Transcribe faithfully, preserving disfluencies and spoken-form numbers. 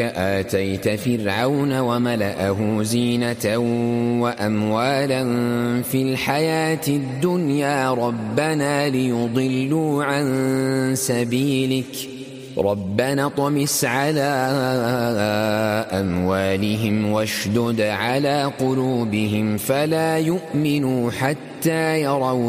آتيت فرعون وملأه زينة وأموالا في الحياة الدنيا ربنا ليضلوا عن سبيلك ربنا طمس على أموالهم واشدد على قلوبهم فلا يؤمنوا حتى يروا